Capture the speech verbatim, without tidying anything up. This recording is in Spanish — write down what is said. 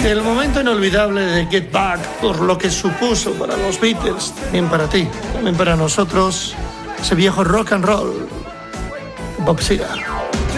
El momento inolvidable de Get Back, por lo que supuso para los Beatles, también para ti, también para nosotros, ese viejo rock and roll, Bob Seger.